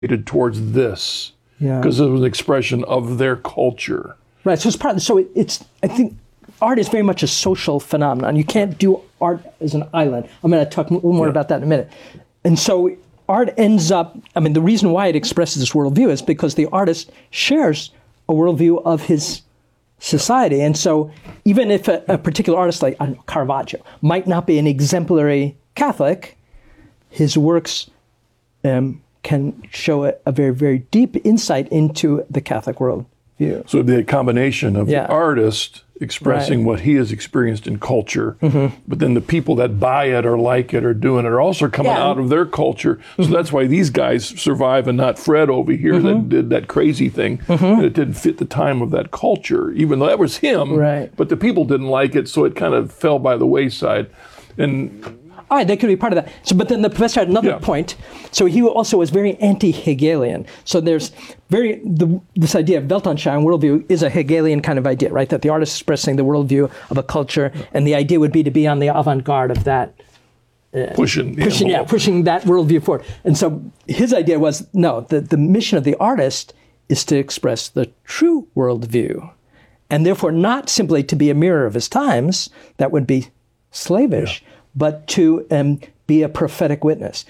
towards this Yeah. because it was an expression of their culture. Right. So it's I think art is very much a social phenomenon. You can't do art as an island. I'm going to talk a little more about that in a minute. And so art ends up, the reason why it expresses this worldview is because the artist shares a worldview of his society. And so even if a particular artist like Caravaggio might not be an exemplary Catholic, his works can show a very, very deep insight into the Catholic worldview. So the combination of the artist expressing what he has experienced in culture, but then the people that buy it or like it or doing it are also coming out of their culture. So that's why these guys survive and not Fred over here that did that crazy thing. And it didn't fit the time of that culture, even though that was him. Right. But the people didn't like it, so it kind of fell by the wayside. And all right, that could be part of that. So, but then the professor had another point. So he also was very anti-Hegelian. So there's this idea of Weltanschauung, worldview, is a Hegelian kind of idea, right? That the artist is expressing the worldview of a culture, and the idea would be to be on the avant-garde of that. Pushing that worldview forward. And so his idea was, no, the mission of the artist is to express the true worldview, and therefore not simply to be a mirror of his times, that would be slavish, but to be a prophetic witness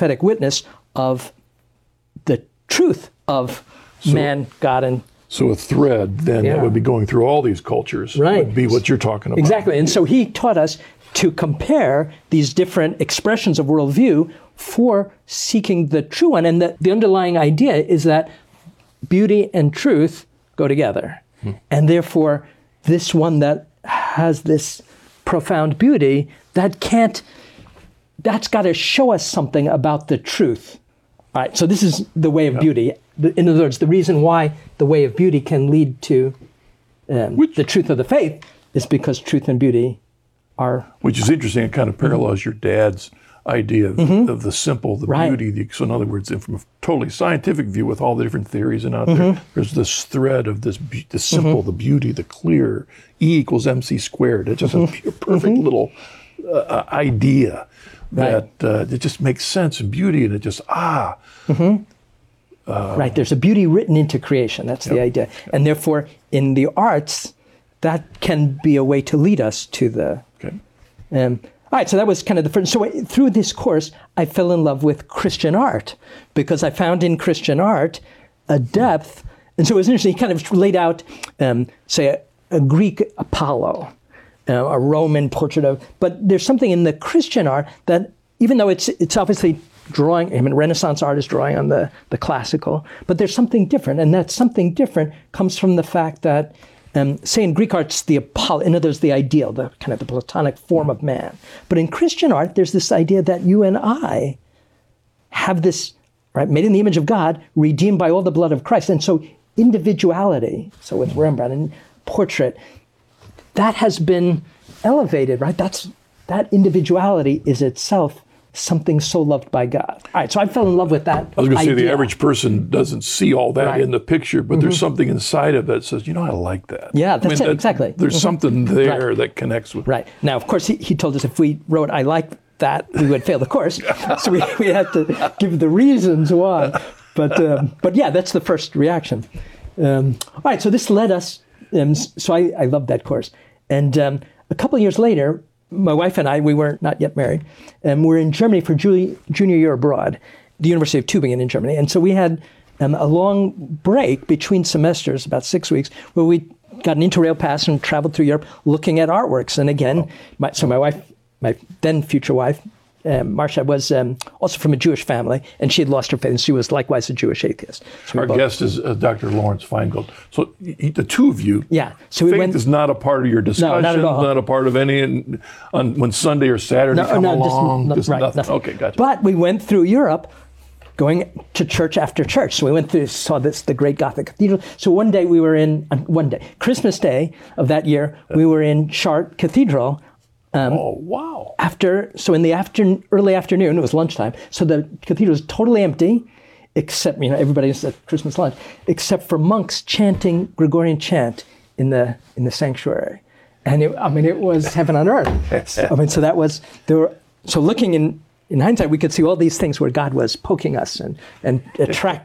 of the truth of man, God, and so a thread then that would be going through all these cultures would be what you're talking about. Exactly. And so he taught us to compare these different expressions of worldview for seeking the true one. And the underlying idea is that beauty and truth go together. And therefore, this one that has this profound beauty, that's got to show us something about the truth. All right, so this is the way of beauty. In other words, the reason why the way of beauty can lead to the truth of the faith is because truth and beauty are... Which is interesting. It kind of parallels your dad's idea of the simple, the beauty. So in other words, from a totally scientific view with all the different theories and out there's this thread of the simple, the beauty, the clear, E equals MC squared. It's just a perfect little idea that it just makes sense and beauty, and it just, right, there's a beauty written into creation. That's the idea. And therefore, in the arts, that can be a way to lead us to the... all right, so that was kind of the first. So through this course, I fell in love with Christian art because I found in Christian art a depth. And so it was interesting. He kind of laid out, say, a Greek Apollo, a Roman portrait of. But there's something in the Christian art that, even though it's obviously drawing, Renaissance art is drawing on the classical, but there's something different. And that something different comes from the fact that, say in Greek art, it's the Apollo, in other words, the ideal, the kind of the Platonic form of man. But in Christian art, there's this idea that you and I have this, right, made in the image of God, redeemed by all the blood of Christ. And so individuality, so with Rembrandt and portrait, that has been elevated, right? That individuality is itself something so loved by God. All right, so I fell in love with that I was going to say the average person doesn't see all that in the picture, but there's something inside of it that says, I like that. Yeah, that's it, exactly. There's something there that connects with Right. Now, of course, he told us if we wrote, I like that, we would fail the course. So we had to give the reasons why. But yeah, that's the first reaction. All right, so this led us, so I loved that course. And a couple of years later, my wife and I, we were not yet married, we're in Germany for junior year abroad, the University of Tübingen in Germany. And so we had a long break between semesters, about 6 weeks, where we got an Interrail pass and traveled through Europe looking at artworks. And again, my wife, my then future wife, Marcia, was also from a Jewish family, and she had lost her faith, and she was likewise a Jewish atheist. So our guest is Dr. Lawrence Feingold. So the two of you, so faith is not a part of your discussion, no, not at all. Not a part of any, when Sunday or Saturday come along, just nothing. Nothing. Okay, gotcha. But we went through Europe, going to church after church. So we went through, saw the great Gothic cathedral. So one day, Christmas Day of that year, we were in Chartres Cathedral. Oh, wow. In the early afternoon, it was lunchtime, so the cathedral was totally empty, except, everybody's at Christmas lunch, except for monks chanting Gregorian chant in the sanctuary. And it was heaven on earth. So that was, so looking in hindsight, we could see all these things where God was poking us and